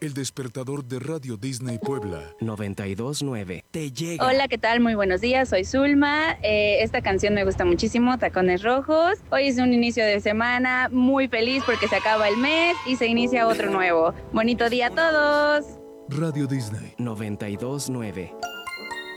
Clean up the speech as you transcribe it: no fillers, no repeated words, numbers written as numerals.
El despertador de Radio Disney Puebla. 92.9. Te llega. Hola, ¿qué tal? Muy buenos días, soy Zulma. Esta canción me gusta muchísimo, Tacones Rojos. Hoy es un inicio de semana muy feliz porque se acaba el mes y se inicia otro nuevo. Bonito día a todos. Radio Disney. 92.9.